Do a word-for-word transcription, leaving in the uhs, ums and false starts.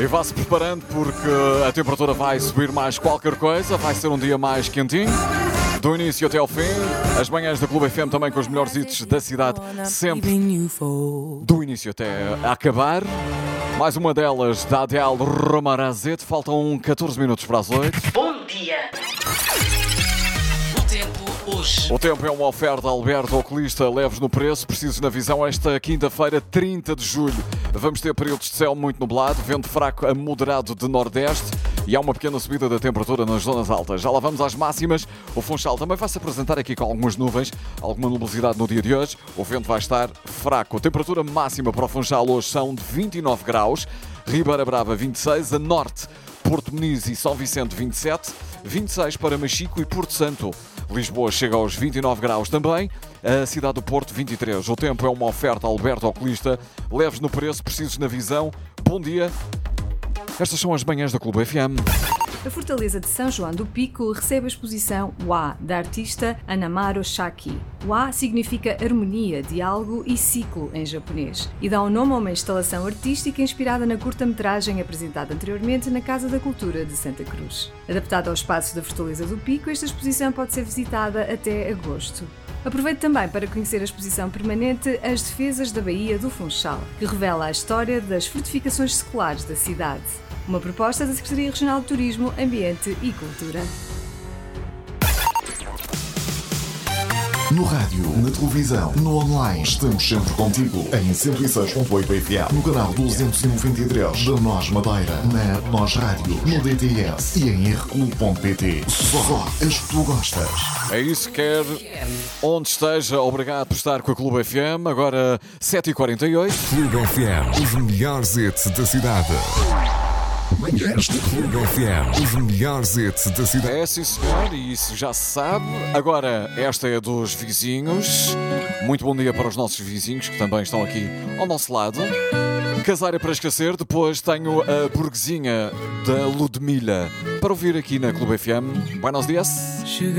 E vá-se preparando porque a temperatura vai subir mais qualquer coisa, vai ser um dia mais quentinho. Do início até ao fim, as manhãs da Clube F M também com os melhores hits da cidade, sempre do início até acabar. Mais uma delas da Adele Romarazete, faltam catorze minutos para as oito. Bom dia! O tempo hoje. O tempo é uma oferta Alberto Oculista, leves no preço, precisos na visão. Esta quinta-feira, trinta de julho, vamos ter períodos de céu muito nublado, vento fraco a moderado de nordeste e há uma pequena subida da temperatura nas zonas altas. Já lá vamos às máximas. O Funchal também vai se apresentar aqui com algumas nuvens, alguma nubosidade no dia de hoje. O vento vai estar fraco. A temperatura máxima para o Funchal hoje são de vinte e nove graus, Ribeira Brava vinte e seis, a norte Porto Meniz e São Vicente vinte e sete, vinte e seis para Machico e Porto Santo. Lisboa chega aos vinte e nove graus também, a cidade do Porto vinte e três. O tempo é uma oferta Alberto Oculista, leves no preço, precisos na visão. Bom dia. Estas são as manhãs da Clube F M. A Fortaleza de São João do Pico recebe a exposição Wa, da artista Anamaro Shaki. Wa significa harmonia, diálogo e ciclo em japonês e dá um nome a uma instalação artística inspirada na curta-metragem apresentada anteriormente na Casa da Cultura de Santa Cruz. Adaptada ao espaço da Fortaleza do Pico, esta exposição pode ser visitada até agosto. Aproveite também para conhecer a exposição permanente As Defesas da Baía do Funchal, que revela a história das fortificações seculares da cidade. Uma proposta da Secretaria Regional de Turismo, Ambiente e Cultura. No rádio, na televisão, no online, estamos sempre contigo. Em cento e seis ponto oito F M, no canal duzentos e noventa e três da Nós Madeira, na Nós Rádio, no D T S e em r clube ponto p t. Só as que tu gostas. É isso que quer. Onde esteja, obrigado por estar com a Clube F M. Agora sete e quarenta e oito. Clube F M, os melhores hits da cidade. Clube F M, os melhores hits da cidade. É sim senhor, e isso já se sabe. Agora, esta é dos vizinhos. Muito bom dia para os nossos vizinhos que também estão aqui ao nosso lado. Casar é para esquecer. Depois tenho a burguesinha da Ludmilla para ouvir aqui na Clube F M. Buenos dias.